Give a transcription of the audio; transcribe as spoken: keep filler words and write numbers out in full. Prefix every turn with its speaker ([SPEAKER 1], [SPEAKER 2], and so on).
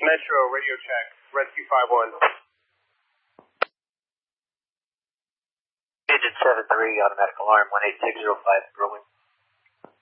[SPEAKER 1] Metro, radio check. Rescue five one.
[SPEAKER 2] Agent seven three, automatic alarm, one eight six zero five, Berlin.